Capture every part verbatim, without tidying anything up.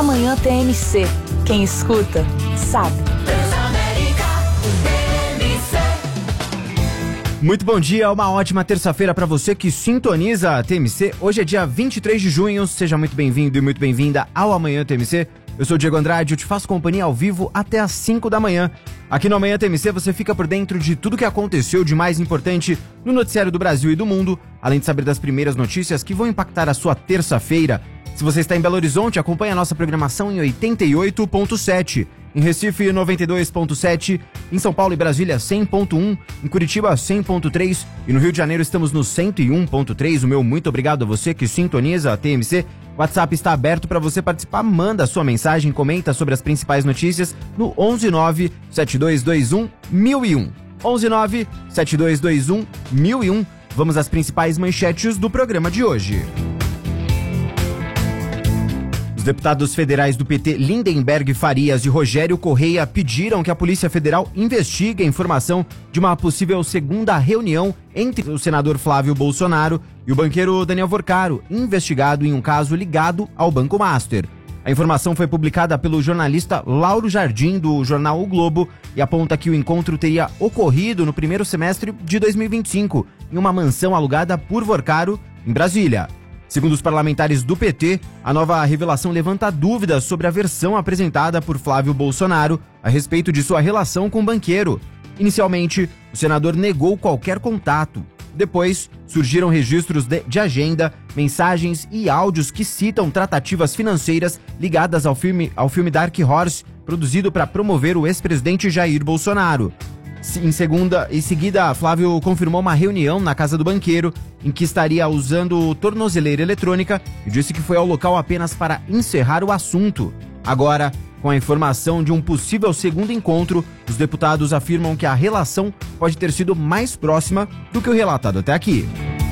Amanhã T M C. Quem escuta, sabe. Muito bom dia, uma ótima terça-feira para você que sintoniza a T M C. Hoje é dia vinte e três de junho, seja muito bem-vindo e muito bem-vinda ao Amanhã T M C. Eu sou o Diego Andrade, eu te faço companhia ao vivo até às cinco da manhã. Aqui no Amanhã T M C você fica por dentro de tudo que aconteceu de mais importante no noticiário do Brasil e do mundo, além de saber das primeiras notícias que vão impactar a sua terça-feira. Se você está em Belo Horizonte, acompanhe a nossa programação em oitenta e oito ponto sete. Em Recife, noventa e dois ponto sete, em São Paulo e Brasília, cem ponto um, em Curitiba, cem ponto três e no Rio de Janeiro estamos no cento e um ponto três. O meu muito obrigado a você que sintoniza a T M C. O WhatsApp está aberto para você participar, manda a sua mensagem, comenta sobre as principais notícias no onze nove sete dois dois um mil e um. onze nove sete dois dois um mil e um. Vamos às principais manchetes do programa de hoje. Os deputados federais do P T Lindenberg Farias e Rogério Correia pediram que a Polícia Federal investigue a informação de uma possível segunda reunião entre o senador Flávio Bolsonaro e o banqueiro Daniel Vorcaro, investigado em um caso ligado ao Banco Master. A informação foi publicada pelo jornalista Lauro Jardim, do jornal O Globo, e aponta que o encontro teria ocorrido no primeiro semestre de dois mil e vinte e cinco, em uma mansão alugada por Vorcaro, em Brasília. Segundo os parlamentares do P T, a nova revelação levanta dúvidas sobre a versão apresentada por Flávio Bolsonaro a respeito de sua relação com o banqueiro. Inicialmente, o senador negou qualquer contato. Depois, surgiram registros de, de agenda, mensagens e áudios que citam tratativas financeiras ligadas ao filme, ao filme Dark Horse, produzido para promover o ex-presidente Jair Bolsonaro. Em segunda, em seguida, Flávio confirmou uma reunião na casa do banqueiro em que estaria usando tornozeleira eletrônica e disse que foi ao local apenas para encerrar o assunto. Agora, com a informação de um possível segundo encontro, os deputados afirmam que a relação pode ter sido mais próxima do que o relatado até aqui.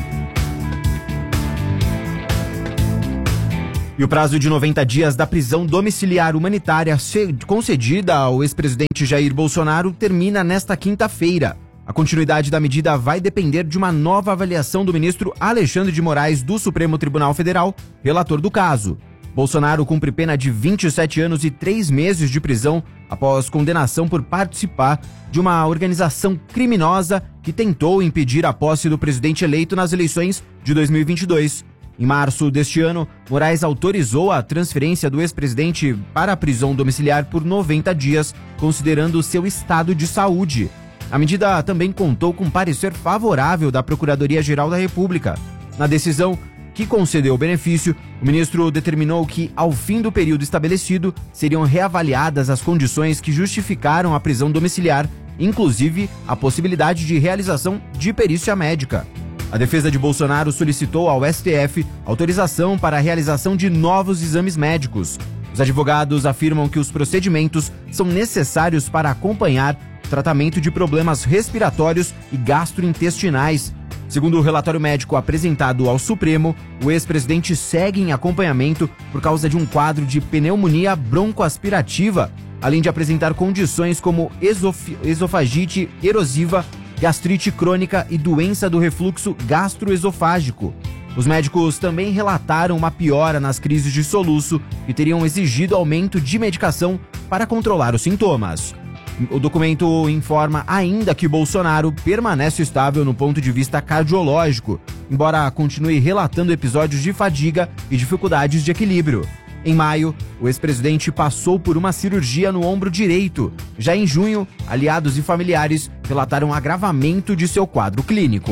E o prazo de noventa dias da prisão domiciliar humanitária concedida ao ex-presidente Jair Bolsonaro termina nesta quinta-feira. A continuidade da medida vai depender de uma nova avaliação do ministro Alexandre de Moraes do Supremo Tribunal Federal, relator do caso. Bolsonaro cumpre pena de vinte e sete anos e três meses de prisão após condenação por participar de uma organização criminosa que tentou impedir a posse do presidente eleito nas eleições de dois mil e vinte e dois. Em março deste ano, Moraes autorizou a transferência do ex-presidente para a prisão domiciliar por noventa dias, considerando seu estado de saúde. A medida também contou com parecer favorável da Procuradoria-Geral da República. Na decisão que concedeu o benefício, o ministro determinou que, ao fim do período estabelecido, seriam reavaliadas as condições que justificaram a prisão domiciliar, inclusive a possibilidade de realização de perícia médica. A defesa de Bolsonaro solicitou ao S T F autorização para a realização de novos exames médicos. Os advogados afirmam que os procedimentos são necessários para acompanhar o tratamento de problemas respiratórios e gastrointestinais. Segundo o relatório médico apresentado ao Supremo, o ex-presidente segue em acompanhamento por causa de um quadro de pneumonia broncoaspirativa, além de apresentar condições como esof- esofagite erosiva, gastrite crônica e doença do refluxo gastroesofágico. Os médicos também relataram uma piora nas crises de soluço e teriam exigido aumento de medicação para controlar os sintomas. O documento informa ainda que Bolsonaro permanece estável no ponto de vista cardiológico, embora continue relatando episódios de fadiga e dificuldades de equilíbrio. Em maio, o ex-presidente passou por uma cirurgia no ombro direito. Já em junho, aliados e familiares relataram agravamento de seu quadro clínico.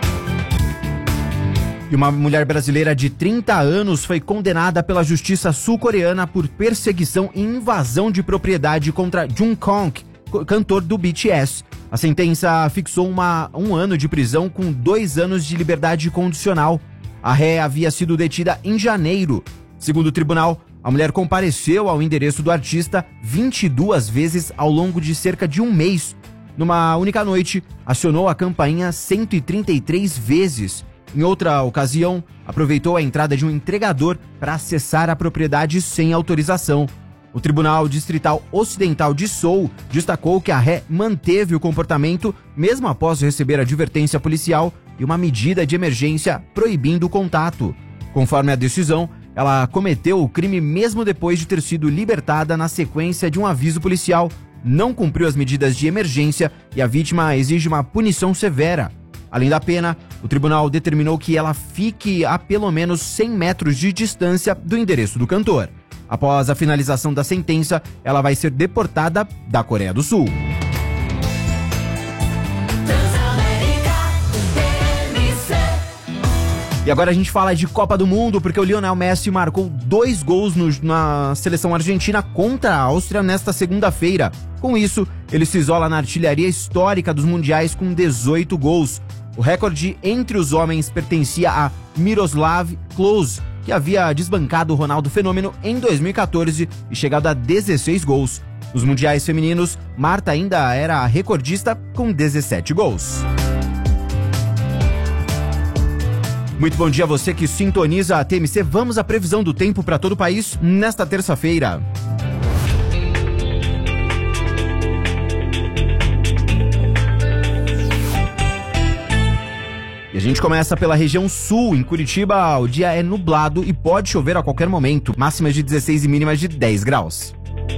E uma mulher brasileira de trinta anos foi condenada pela justiça sul-coreana por perseguição e invasão de propriedade contra Jungkook, cantor do B T S. A sentença fixou uma, um ano de prisão com dois anos de liberdade condicional. A ré havia sido detida em janeiro. Segundo o tribunal, a mulher compareceu ao endereço do artista vinte e duas vezes ao longo de cerca de um mês. Numa única noite, acionou a campainha cento e trinta e três vezes. Em outra ocasião, aproveitou a entrada de um entregador para acessar a propriedade sem autorização. O Tribunal Distrital Ocidental de Seul destacou que a ré manteve o comportamento mesmo após receber advertência policial e uma medida de emergência proibindo o contato. Conforme a decisão, ela cometeu o crime mesmo depois de ter sido libertada na sequência de um aviso policial. Não cumpriu as medidas de emergência e a vítima exige uma punição severa. Além da pena, o tribunal determinou que ela fique a pelo menos cem metros de distância do endereço do cantor. Após a finalização da sentença, ela vai ser deportada da Coreia do Sul. E agora a gente fala de Copa do Mundo, porque o Lionel Messi marcou dois gols no, na seleção argentina contra a Áustria nesta segunda-feira. Com isso, ele se isola na artilharia histórica dos mundiais com dezoito gols. O recorde entre os homens pertencia a Miroslav Klose, que havia desbancado o Ronaldo Fenômeno em dois mil e quatorze e chegado a dezesseis gols. Nos mundiais femininos, Marta ainda era a recordista com dezessete gols. Muito bom dia a você que sintoniza a T M C. Vamos à previsão do tempo para todo o país nesta terça-feira. E a gente começa pela região sul. Em Curitiba, o dia é nublado e pode chover a qualquer momento. Máximas de dezesseis e mínimas de dez graus.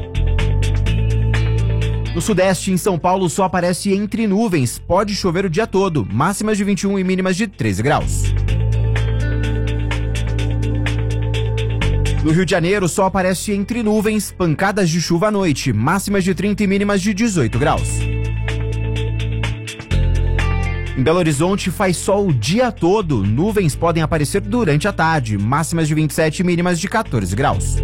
No sudeste, em São Paulo, o sol aparece entre nuvens. Pode chover o dia todo. Máximas de vinte e um e mínimas de treze graus. No Rio de Janeiro, o sol aparece entre nuvens, pancadas de chuva à noite, máximas de trinta e mínimas de dezoito graus. Em Belo Horizonte, faz sol o dia todo, nuvens podem aparecer durante a tarde, máximas de vinte e sete e mínimas de quatorze graus.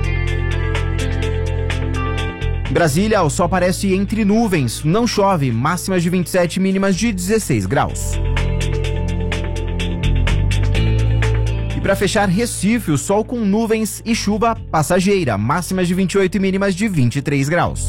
Em Brasília, o sol aparece entre nuvens, não chove, máximas de vinte e sete e mínimas de dezesseis graus. Para fechar, Recife, o sol com nuvens e chuva passageira, máximas de vinte e oito e mínimas de vinte e três graus.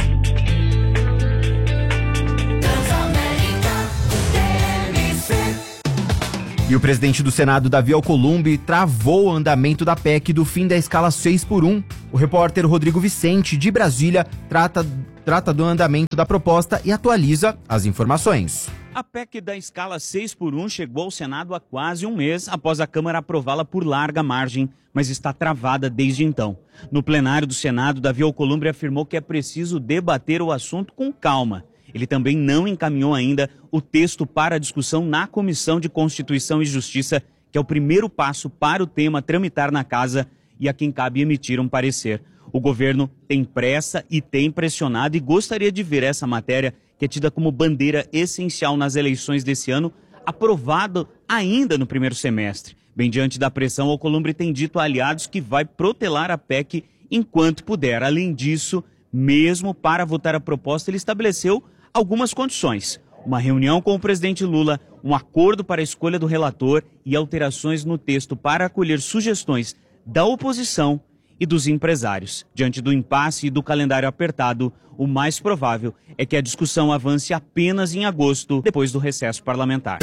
E o presidente do Senado, Davi Alcolumbre, travou o andamento da P E C do fim da escala seis por um. O repórter Rodrigo Vicente, de Brasília, trata, trata do andamento da proposta e atualiza as informações. A P E C da escala seis por um chegou ao Senado há quase um mês após a Câmara aprová-la por larga margem, mas está travada desde então. No plenário do Senado, Davi Alcolumbre afirmou que é preciso debater o assunto com calma. Ele também não encaminhou ainda o texto para discussão na Comissão de Constituição e Justiça, que é o primeiro passo para o tema tramitar na casa e a quem cabe emitir um parecer. O governo tem pressa e tem pressionado e gostaria de ver essa matéria, que é tida como bandeira essencial nas eleições desse ano, aprovado ainda no primeiro semestre. Bem diante da pressão, Alcolumbre tem dito a aliados que vai protelar a P E C enquanto puder. Além disso, mesmo para votar a proposta, ele estabeleceu algumas condições. Uma reunião com o presidente Lula, um acordo para a escolha do relator e alterações no texto para acolher sugestões da oposição e dos empresários. Diante do impasse e do calendário apertado, o mais provável é que a discussão avance apenas em agosto, depois do recesso parlamentar.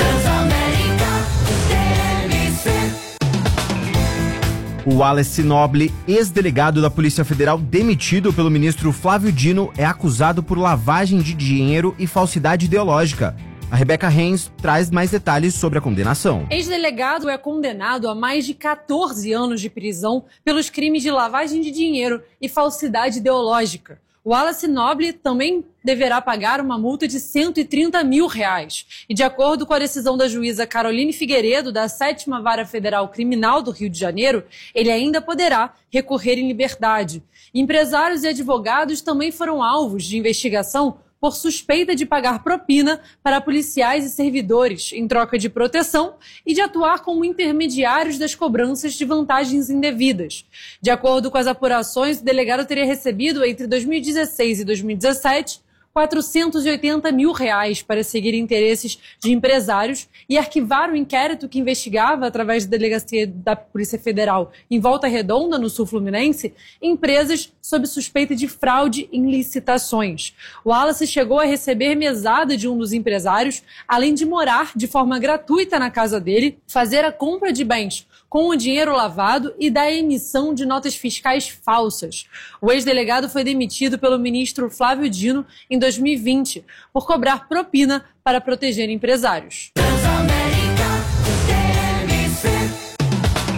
O Wallace Noble, ex-delegado da Polícia Federal demitido pelo ministro Flávio Dino, é acusado por lavagem de dinheiro e falsidade ideológica. A Rebeca Reis traz mais detalhes sobre a condenação. Ex-delegado é condenado a mais de quatorze anos de prisão pelos crimes de lavagem de dinheiro e falsidade ideológica. O Wallace Noble também deverá pagar uma multa de cento e trinta mil reais. E de acordo com a decisão da juíza Caroline Figueiredo, da sétima Vara Federal Criminal do Rio de Janeiro, ele ainda poderá recorrer em liberdade. Empresários e advogados também foram alvos de investigação por suspeita de pagar propina para policiais e servidores em troca de proteção e de atuar como intermediários das cobranças de vantagens indevidas. De acordo com as apurações, o delegado teria recebido entre dois mil e dezesseis e dois mil e dezessete quatrocentos e oitenta mil reais para seguir interesses de empresários e arquivar o inquérito que investigava, através da delegacia da Polícia Federal em Volta Redonda, no sul fluminense, empresas sob suspeita de fraude em licitações. O Wallace chegou a receber mesada de um dos empresários, além de morar de forma gratuita na casa dele, fazer a compra de bens com o dinheiro lavado e da emissão de notas fiscais falsas. O ex-delegado foi demitido pelo ministro Flávio Dino em dois mil e vinte por cobrar propina para proteger empresários.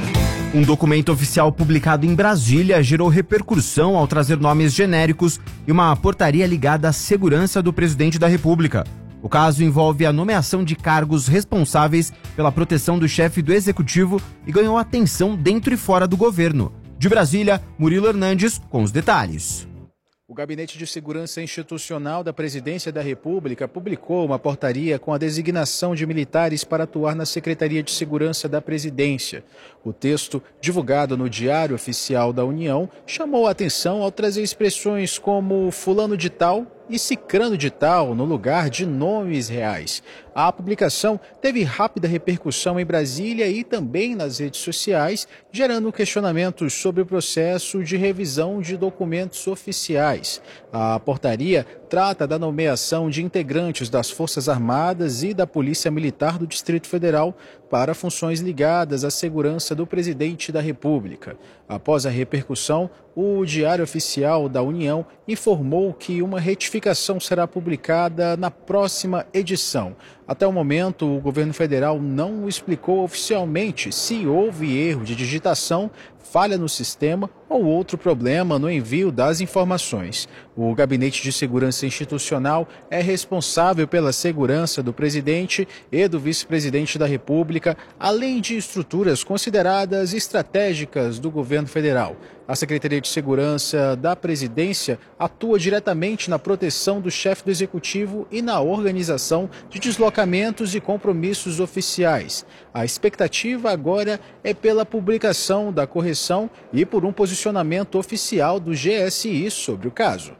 Um documento oficial publicado em Brasília gerou repercussão ao trazer nomes genéricos e uma portaria ligada à segurança do presidente da República. O caso envolve a nomeação de cargos responsáveis pela proteção do chefe do executivo e ganhou atenção dentro e fora do governo. De Brasília, Murilo Hernandes com os detalhes. O Gabinete de Segurança Institucional da Presidência da República publicou uma portaria com a designação de militares para atuar na Secretaria de Segurança da Presidência. O texto, divulgado no Diário Oficial da União, chamou a atenção ao trazer expressões como fulano de tal e cicrano de tal no lugar de nomes reais. A publicação teve rápida repercussão em Brasília e também nas redes sociais, gerando questionamentos sobre o processo de revisão de documentos oficiais. A portaria trata da nomeação de integrantes das Forças Armadas e da Polícia Militar do Distrito Federal para funções ligadas à segurança do presidente da República. Após a repercussão, o Diário Oficial da União informou que uma retificação será publicada na próxima edição. Até o momento, o governo federal não explicou oficialmente se houve erro de digitação, falha no sistema ou outro problema no envio das informações. O Gabinete de Segurança Institucional é responsável pela segurança do presidente e do vice-presidente da República, além de estruturas consideradas estratégicas do governo federal. A Secretaria de Segurança da Presidência atua diretamente na proteção do chefe do Executivo e na organização de deslocamentos e compromissos oficiais. A expectativa agora é pela publicação da correção e por um posicionamento oficial do G S I sobre o caso.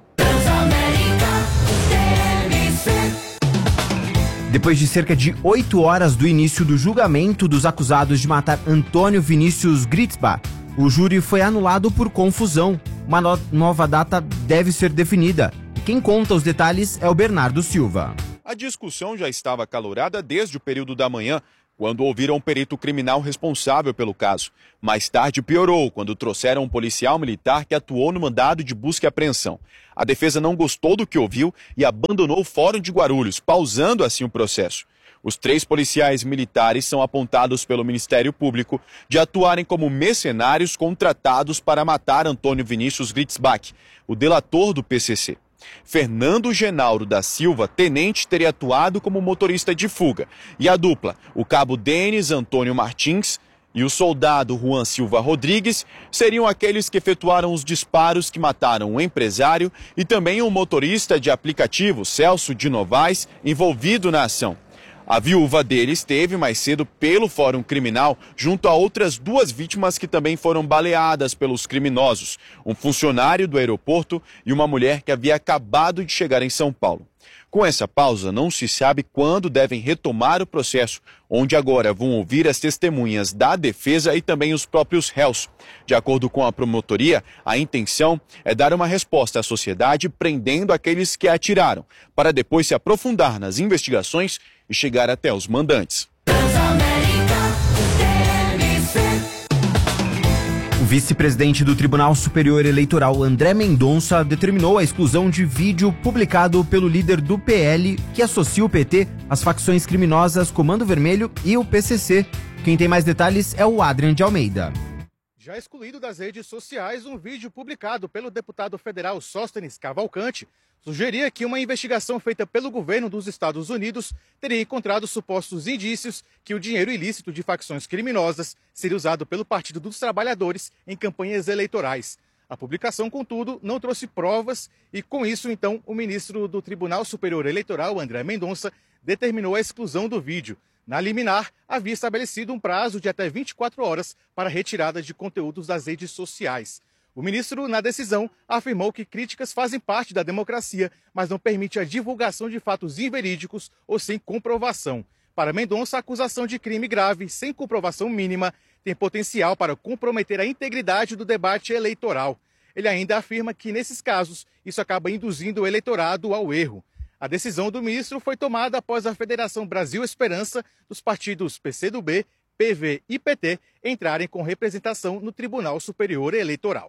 Depois de cerca de oito horas do início do julgamento dos acusados de matar Antônio Vinícius Gritzbach, o júri foi anulado por confusão. Uma no- nova data deve ser definida. Quem conta os detalhes é o Bernardo Silva. A discussão já estava acalorada desde o período da manhã, quando ouviram um perito criminal responsável pelo caso. Mais tarde piorou, quando trouxeram um policial militar que atuou no mandado de busca e apreensão. A defesa não gostou do que ouviu e abandonou o Fórum de Guarulhos, pausando assim o processo. Os três policiais militares são apontados pelo Ministério Público de atuarem como mercenários contratados para matar Antônio Vinícius Gritzbach, o delator do P C C. Fernando Genaldo da Silva, tenente, teria atuado como motorista de fuga. E a dupla, o cabo Denis Antônio Martins e o soldado Juan Silva Rodrigues, seriam aqueles que efetuaram os disparos que mataram o empresário e também o motorista de aplicativo Celso de Novaes, envolvido na ação. A viúva dele esteve mais cedo pelo Fórum Criminal junto a outras duas vítimas que também foram baleadas pelos criminosos, um funcionário do aeroporto e uma mulher que havia acabado de chegar em São Paulo. Com essa pausa, não se sabe quando devem retomar o processo, onde agora vão ouvir as testemunhas da defesa e também os próprios réus. De acordo com a promotoria, a intenção é dar uma resposta à sociedade prendendo aqueles que atiraram, para depois se aprofundar nas investigações e chegar até os mandantes. O vice-presidente do Tribunal Superior Eleitoral, André Mendonça, determinou a exclusão de vídeo publicado pelo líder do P L, que associa o P T às facções criminosas Comando Vermelho e o P C C. Quem tem mais detalhes é o Adrian de Almeida. Já excluído das redes sociais, um vídeo publicado pelo deputado federal Sóstenes Cavalcante sugeria que uma investigação feita pelo governo dos Estados Unidos teria encontrado supostos indícios que o dinheiro ilícito de facções criminosas seria usado pelo Partido dos Trabalhadores em campanhas eleitorais. A publicação, contudo, não trouxe provas e, com isso, então, o ministro do Tribunal Superior Eleitoral, André Mendonça, determinou a exclusão do vídeo. Na liminar, havia estabelecido um prazo de até vinte e quatro horas para a retirada de conteúdos das redes sociais. O ministro, na decisão, afirmou que críticas fazem parte da democracia, mas não permite a divulgação de fatos inverídicos ou sem comprovação. Para Mendonça, a acusação de crime grave, sem comprovação mínima, tem potencial para comprometer a integridade do debate eleitoral. Ele ainda afirma que, nesses casos, isso acaba induzindo o eleitorado ao erro. A decisão do ministro foi tomada após a Federação Brasil Esperança dos partidos P C do B, P V e P T entrarem com representação no Tribunal Superior Eleitoral.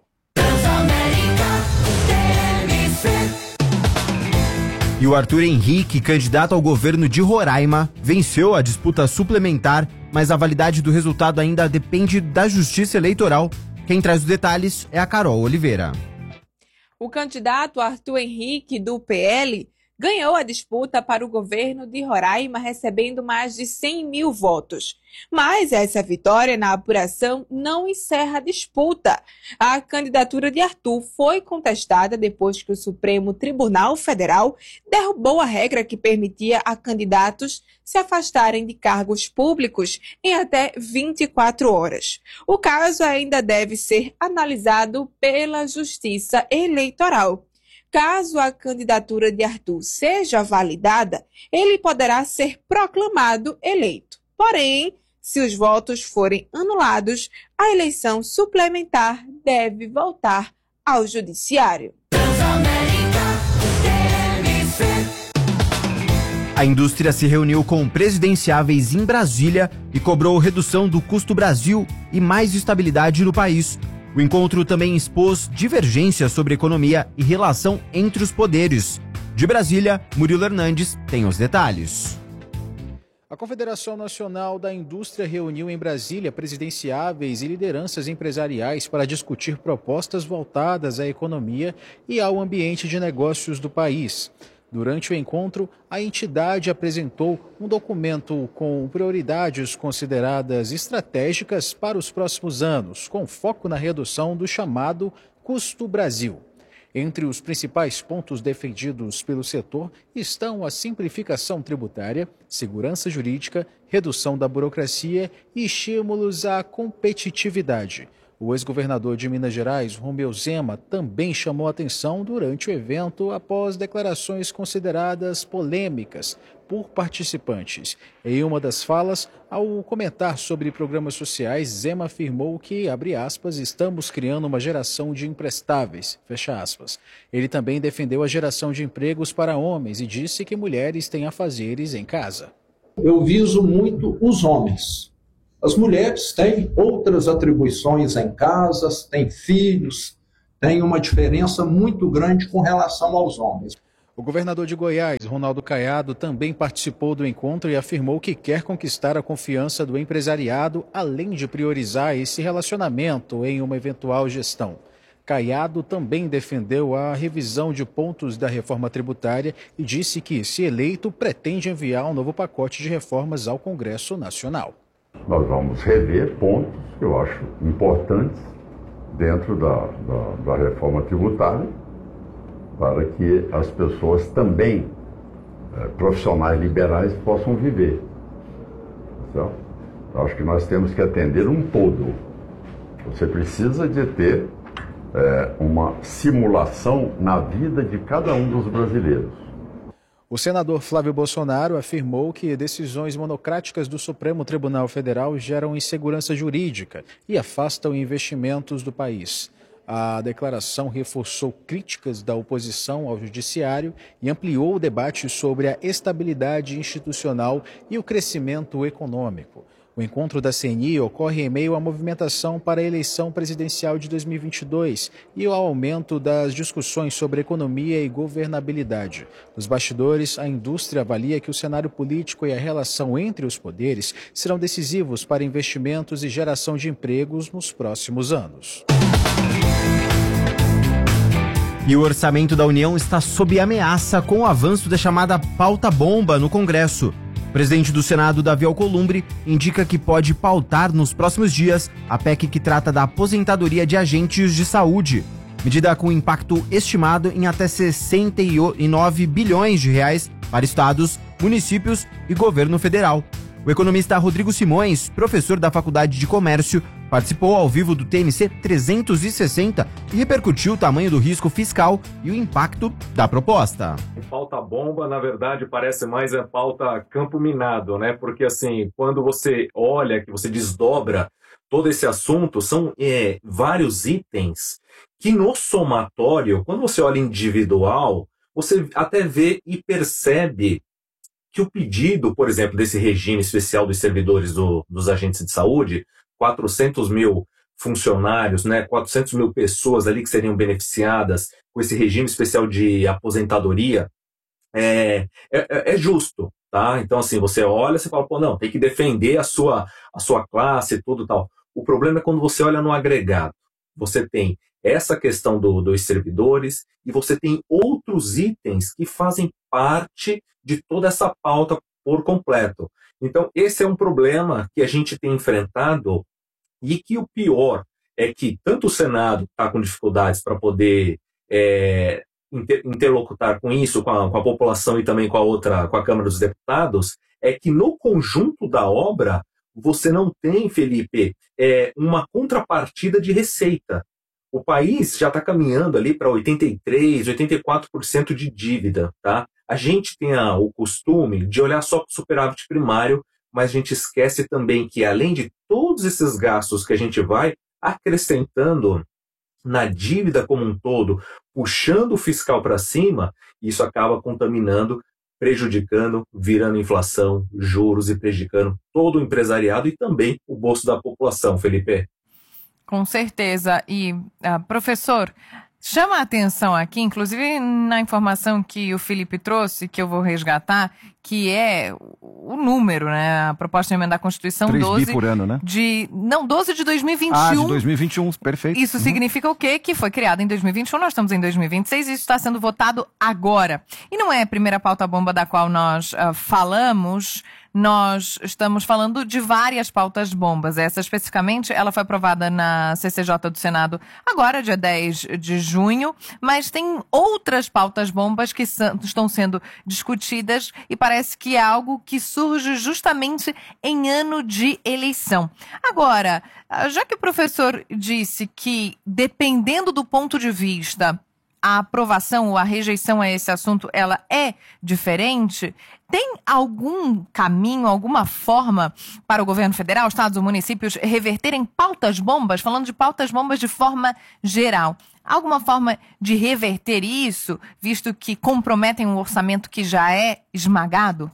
E o Arthur Henrique, candidato ao governo de Roraima, venceu a disputa suplementar mas a validade do resultado ainda depende da Justiça Eleitoral. Quem traz os detalhes é a Carol Oliveira. O candidato Arthur Henrique, do P L, ganhou a disputa para o governo de Roraima, recebendo mais de cem mil votos. Mas essa vitória na apuração não encerra a disputa. A candidatura de Arthur foi contestada depois que o Supremo Tribunal Federal derrubou a regra que permitia a candidatos se afastarem de cargos públicos em até vinte e quatro horas. O caso ainda deve ser analisado pela Justiça Eleitoral. Caso a candidatura de Arthur seja validada, ele poderá ser proclamado eleito. Porém, se os votos forem anulados, a eleição suplementar deve voltar ao Judiciário. A indústria se reuniu com presidenciáveis em Brasília e cobrou redução do custo Brasil e mais estabilidade no país. O encontro também expôs divergências sobre economia e relação entre os poderes. De Brasília, Murilo Hernandes tem os detalhes. A Confederação Nacional da Indústria reuniu em Brasília presidenciáveis e lideranças empresariais para discutir propostas voltadas à economia e ao ambiente de negócios do país. Durante o encontro, a entidade apresentou um documento com prioridades consideradas estratégicas para os próximos anos, com foco na redução do chamado Custo Brasil. Entre os principais pontos defendidos pelo setor estão a simplificação tributária, segurança jurídica, redução da burocracia e estímulos à competitividade. O ex-governador de Minas Gerais, Romeu Zema, também chamou atenção durante o evento após declarações consideradas polêmicas por participantes. Em uma das falas, ao comentar sobre programas sociais, Zema afirmou que, abre aspas, estamos criando uma geração de imprestáveis, fecha aspas. Ele também defendeu a geração de empregos para homens e disse que mulheres têm afazeres em casa. Eu viso muito os homens. As mulheres têm outras atribuições em casas, têm filhos, têm uma diferença muito grande com relação aos homens. O governador de Goiás, Ronaldo Caiado, também participou do encontro e afirmou que quer conquistar a confiança do empresariado, além de priorizar esse relacionamento em uma eventual gestão. Caiado também defendeu a revisão de pontos da reforma tributária e disse que, se eleito, pretende enviar um novo pacote de reformas ao Congresso Nacional. Nós vamos rever pontos que eu acho importantes dentro da, da, da reforma tributária para que as pessoas também, eh, profissionais liberais, possam viver. Então, eu acho que nós temos que atender um todo. Você precisa de ter eh, uma simulação na vida de cada um dos brasileiros. O senador Flávio Bolsonaro afirmou que decisões monocráticas do Supremo Tribunal Federal geram insegurança jurídica e afastam investimentos do país. A declaração reforçou críticas da oposição ao judiciário e ampliou o debate sobre a estabilidade institucional e o crescimento econômico. O encontro da C N I ocorre em meio à movimentação para a eleição presidencial de dois mil e vinte e dois e ao aumento das discussões sobre economia e governabilidade. Nos bastidores, a indústria avalia que o cenário político e a relação entre os poderes serão decisivos para investimentos e geração de empregos nos próximos anos. E o orçamento da União está sob ameaça com o avanço da chamada pauta-bomba no Congresso. O presidente do Senado, Davi Alcolumbre, indica que pode pautar nos próximos dias a P E C que trata da aposentadoria de agentes de saúde. Medida com impacto estimado em até sessenta e nove bilhões de reais para estados, municípios e governo federal. O economista Rodrigo Simões, professor da Faculdade de Comércio, participou ao vivo do T M C trezentos e sessenta e repercutiu o tamanho do risco fiscal e o impacto da proposta. Pauta bomba, na verdade, parece mais a pauta campo minado, né? Porque, assim, quando você olha, que você desdobra todo esse assunto, são é, vários itens que no somatório, quando você olha individual, você até vê e percebe que o pedido, por exemplo, desse regime especial dos servidores do, dos agentes de saúde, quatrocentos mil funcionários, né, quatrocentos mil pessoas ali que seriam beneficiadas com esse regime especial de aposentadoria, é, é, é justo. tá? Então, assim, você olha, você fala, pô, não, tem que defender a sua, a sua classe e tudo e tal. O problema é quando você olha no agregado. Você tem essa questão do, dos servidores e você tem outros itens que fazem parte de toda essa pauta por completo. Então, esse é um problema que a gente tem enfrentado e que o pior é que tanto o Senado está com dificuldades para poder é, inter, interlocutar com isso, com a, com a população e também com a outra, com a Câmara dos Deputados, é que no conjunto da obra você não tem, Felipe, é, uma contrapartida de receita. O país já está caminhando ali para oitenta e três por cento, oitenta e quatro por cento de dívida, tá? A gente tem a, o costume de olhar só para o superávit primário, mas a gente esquece também que, além de todos esses gastos que a gente vai acrescentando na dívida como um todo, puxando o fiscal para cima, isso acaba contaminando, prejudicando, virando inflação, juros e prejudicando todo o empresariado e também o bolso da população, Felipe. Com certeza. E, uh, professor, chama a atenção aqui, inclusive na informação que o Felipe trouxe, que eu vou resgatar, que é o número, né? A proposta de emenda à Constituição doze bi por ano, né? De, não, doze de dois mil e vinte e um. Ah, de dois mil e vinte e um, perfeito. Isso uhum. significa o quê? Que foi criado em dois mil e vinte e um, nós estamos em dois mil e vinte e seis e isso está sendo votado agora. E não é a primeira pauta-bomba da qual nós uh, falamos, nós estamos falando de várias pautas-bombas. Essa especificamente, ela foi aprovada na C C J do Senado agora, dia dez de junho, mas tem outras pautas-bombas que são, estão sendo discutidas e parece que é algo que surge justamente em ano de eleição. Agora, já que o professor disse que, dependendo do ponto de vista, a aprovação ou a rejeição a esse assunto, ela é diferente, tem algum caminho, alguma forma para o governo federal, estados ou municípios reverterem pautas-bombas, falando de pautas-bombas de forma geral? Alguma forma de reverter isso, visto que comprometem um orçamento que já é esmagado?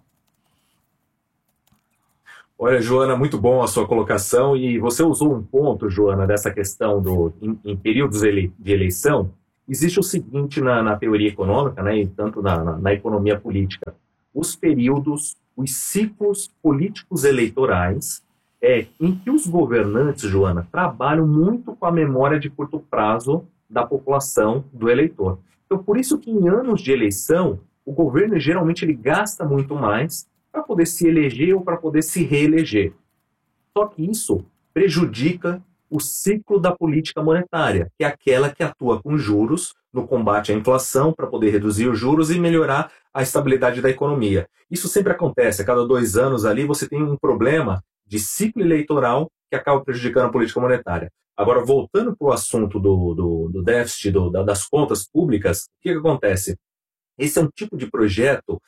Olha, Joana, muito bom a sua colocação e você usou um ponto, Joana, dessa questão do, em, em períodos ele, de eleição. Existe o seguinte na, na teoria econômica, né, e tanto na, na, na economia política, os períodos, os ciclos políticos eleitorais, é, em que os governantes, Joana, trabalham muito com a memória de curto prazo da população, do eleitor. Então, por isso que em anos de eleição, o governo geralmente ele gasta muito mais para poder se eleger ou para poder se reeleger. Só que isso prejudica o ciclo da política monetária, que é aquela que atua com juros no combate à inflação para poder reduzir os juros e melhorar a estabilidade da economia. Isso sempre acontece, a cada dois anos ali você tem um problema de ciclo eleitoral que acaba prejudicando a política monetária. Agora, voltando para o assunto do, do, do déficit, do, das contas públicas, o que, que acontece? Esse é um tipo de projeto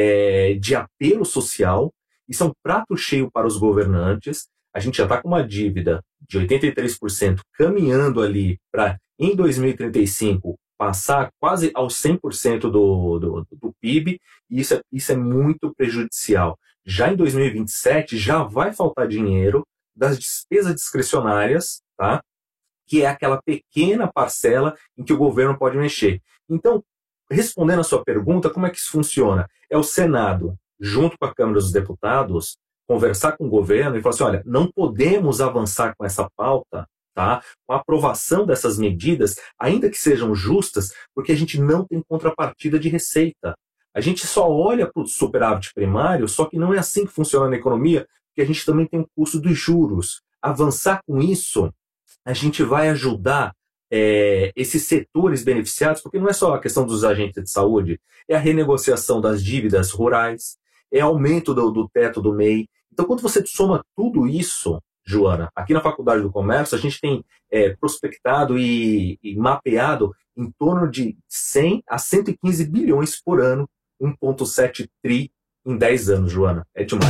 é, de apelo social, isso é um prato cheio para os governantes. A gente já está com uma dívida de oitenta e três por cento caminhando ali para, em dois mil e trinta e cinco, passar quase aos cem por cento do, do, do P I B, e isso é, isso é muito prejudicial. Já em dois mil e vinte e sete, já vai faltar dinheiro das despesas discricionárias, tá? Que é aquela pequena parcela em que o governo pode mexer. Então, respondendo a sua pergunta, como é que isso funciona? É o Senado, junto com a Câmara dos Deputados, conversar com o governo e falar assim, olha, não podemos avançar com essa pauta, tá? Com a aprovação dessas medidas, ainda que sejam justas, porque a gente não tem contrapartida de receita. A gente só olha para o superávit primário, só que não é assim que funciona na economia, porque a gente também tem o custo dos juros. Avançar com isso, a gente vai ajudar é, esses setores beneficiados, porque não é só a questão dos agentes de saúde, é a renegociação das dívidas rurais, é aumento do, do teto do M E I. Então, quando você soma tudo isso, Joana, aqui na Faculdade do Comércio, a gente tem é, prospectado e, e mapeado em torno de cem a cento e quinze bilhões por ano, um vírgula sete tri em dez anos, Joana. É demais.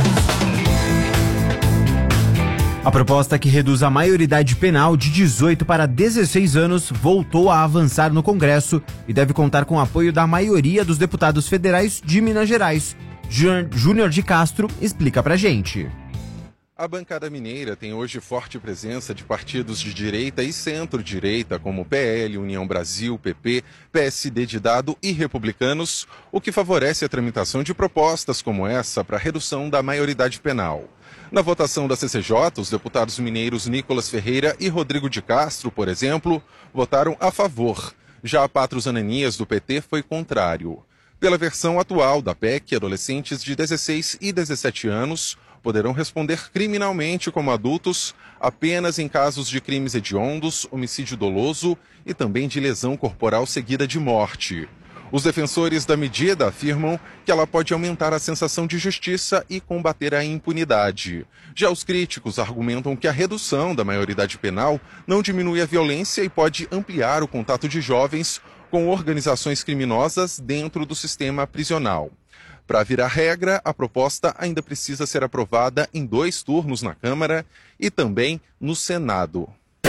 A proposta que reduz a maioridade penal de dezoito para dezesseis anos voltou a avançar no Congresso e deve contar com o apoio da maioria dos deputados federais de Minas Gerais. Júnior de Castro explica pra gente. A bancada mineira tem hoje forte presença de partidos de direita e centro-direita, como P L, União Brasil, P P, P S D de Dado e Republicanos, o que favorece a tramitação de propostas como essa para a redução da maioridade penal. Na votação da C C J, os deputados mineiros Nicolas Ferreira e Rodrigo de Castro, por exemplo, votaram a favor. Já a Patros Ananias, do P T, foi contrário. Pela versão atual da P E C, adolescentes de dezesseis e dezessete anos poderão responder criminalmente como adultos apenas em casos de crimes hediondos, homicídio doloso e também de lesão corporal seguida de morte. Os defensores da medida afirmam que ela pode aumentar a sensação de justiça e combater a impunidade. Já os críticos argumentam que a redução da maioridade penal não diminui a violência e pode ampliar o contato de jovens com organizações criminosas dentro do sistema prisional. Para virar regra, a proposta ainda precisa ser aprovada em dois turnos na Câmara e também no Senado.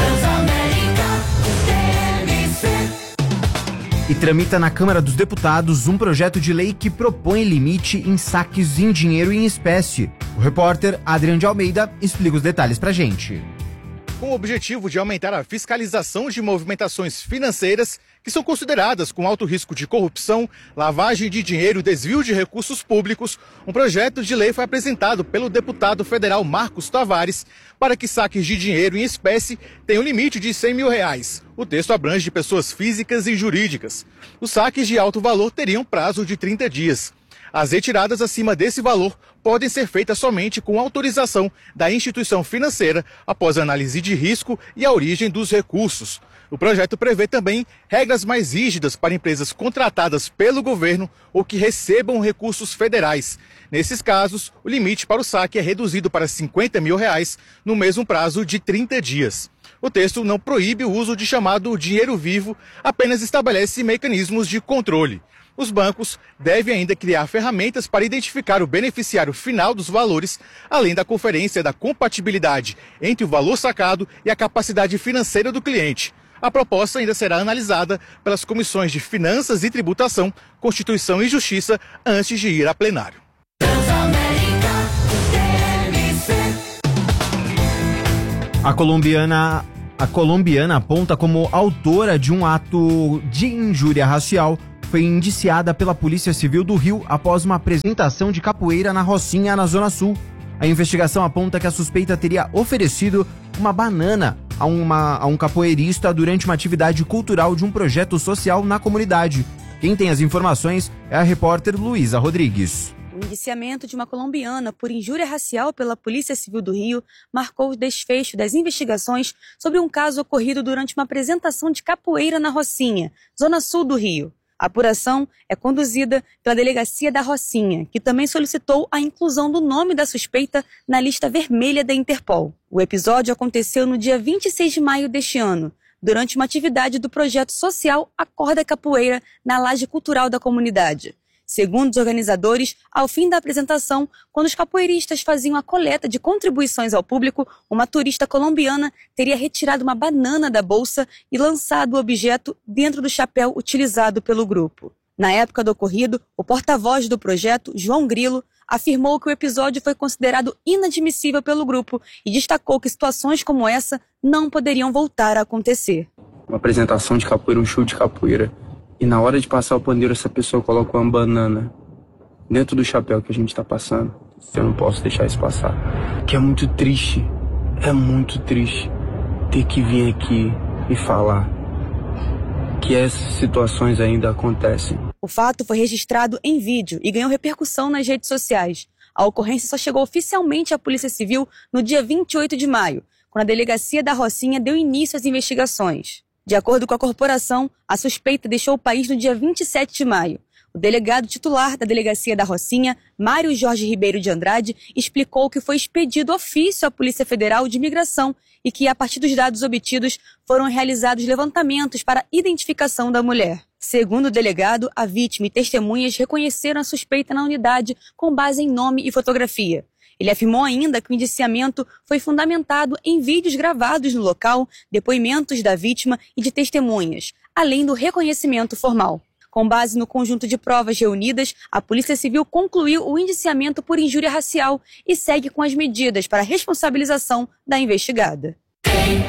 E tramita na Câmara dos Deputados um projeto de lei que propõe limite em saques em dinheiro e em espécie. O repórter Adriano de Almeida explica os detalhes pra gente. Com o objetivo de aumentar a fiscalização de movimentações financeiras que são consideradas com alto risco de corrupção, lavagem de dinheiro e desvio de recursos públicos, um projeto de lei foi apresentado pelo deputado federal Marcos Tavares para que saques de dinheiro em espécie tenham limite de cem mil reais. O texto abrange pessoas físicas e jurídicas. Os saques de alto valor teriam prazo de trinta dias. As retiradas acima desse valor podem ser feitas somente com autorização da instituição financeira após análise de risco e a origem dos recursos. O projeto prevê também regras mais rígidas para empresas contratadas pelo governo ou que recebam recursos federais. Nesses casos, o limite para o saque é reduzido para cinquenta mil reais no mesmo prazo de trinta dias. O texto não proíbe o uso de chamado dinheiro vivo, apenas estabelece mecanismos de controle. Os bancos devem ainda criar ferramentas para identificar o beneficiário final dos valores, além da conferência da compatibilidade entre o valor sacado e a capacidade financeira do cliente. A proposta ainda será analisada pelas comissões de Finanças e Tributação, Constituição e Justiça antes de ir a plenário. A colombiana, a colombiana aponta como autora de um ato de injúria racial. Foi indiciada pela Polícia Civil do Rio após uma apresentação de capoeira na Rocinha, na Zona Sul. A investigação aponta que a suspeita teria oferecido uma banana a, uma, a um capoeirista durante uma atividade cultural de um projeto social na comunidade. Quem tem as informações é a repórter Luísa Rodrigues. O indiciamento de uma colombiana por injúria racial pela Polícia Civil do Rio marcou o desfecho das investigações sobre um caso ocorrido durante uma apresentação de capoeira na Rocinha, Zona Sul do Rio. A apuração é conduzida pela Delegacia da Rocinha, que também solicitou a inclusão do nome da suspeita na lista vermelha da Interpol. O episódio aconteceu no dia vinte e seis de maio deste ano, durante uma atividade do projeto social Acorda Capoeira na laje cultural da comunidade. Segundo os organizadores, ao fim da apresentação, quando os capoeiristas faziam a coleta de contribuições ao público, uma turista colombiana teria retirado uma banana da bolsa e lançado o objeto dentro do chapéu utilizado pelo grupo. Na época do ocorrido, o porta-voz do projeto, João Grilo, afirmou que o episódio foi considerado inadmissível pelo grupo e destacou que situações como essa não poderiam voltar a acontecer. Uma apresentação de capoeira, um show de capoeira. E na hora de passar o pandeiro, essa pessoa coloca uma banana dentro do chapéu que a gente tá passando. Eu não posso deixar isso passar. Que é muito triste, é muito triste ter que vir aqui e falar que essas situações ainda acontecem. O fato foi registrado em vídeo e ganhou repercussão nas redes sociais. A ocorrência só chegou oficialmente à Polícia Civil no dia vinte e oito de maio, quando a Delegacia da Rocinha deu início às investigações. De acordo com a corporação, a suspeita deixou o país no dia vinte e sete de maio. O delegado titular da Delegacia da Rocinha, Mário Jorge Ribeiro de Andrade, explicou que foi expedido ofício à Polícia Federal de Imigração e que, a partir dos dados obtidos, foram realizados levantamentos para a identificação da mulher. Segundo o delegado, a vítima e testemunhas reconheceram a suspeita na unidade com base em nome e fotografia. Ele afirmou ainda que o indiciamento foi fundamentado em vídeos gravados no local, depoimentos da vítima e de testemunhas, além do reconhecimento formal. Com base no conjunto de provas reunidas, a Polícia Civil concluiu o indiciamento por injúria racial e segue com as medidas para a responsabilização da investigada.